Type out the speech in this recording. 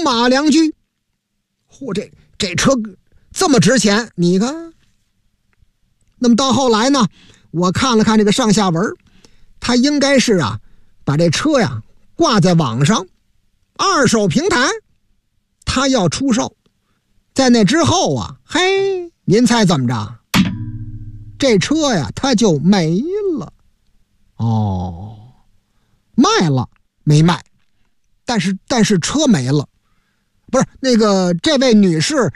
马良驹。这车这么值钱，你看。那么到后来呢，我看了看这个上下文，他应该是把这车挂在网上，二手平台，他要出售。在那之后嘿，您猜怎么着？这车他就没了。卖了没卖？但是车没了。不是那个这位女士